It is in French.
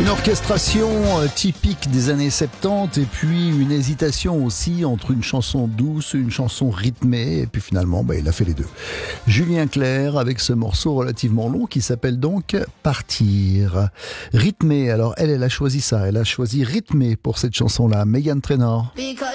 Une orchestration typique des années 70 et puis une hésitation aussi entre une chanson douce et une chanson rythmée et puis finalement il a fait les deux. Julien Clerc avec ce morceau relativement long qui s'appelle donc Partir. Rythmé, alors elle a choisi ça, elle a choisi rythmé pour cette chanson-là, Meghan Trainor.